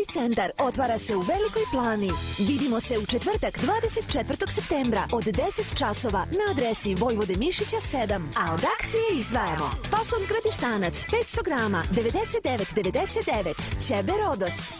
centar otvara se u Velikoj Plani. Vidimo se u četvrtak 24. septembra od 10 časova na adresi Vojvode Mišića 7, a od akcije izdvajamo pasulj gradištanac 500 grama 99,99, ćebe Rodos